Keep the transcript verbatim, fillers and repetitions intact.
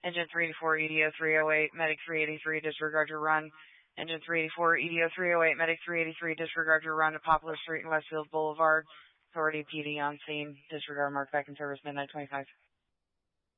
Engine three eighty-four, E D O three oh eight, Medic three eighty-three, disregard your run. Engine three eighty-four, E D O three oh eight, Medic three eighty-three, disregard your run to Poplar Street and Westfield Boulevard. Authority P D on scene. Disregard mark back in service midnight twenty-five.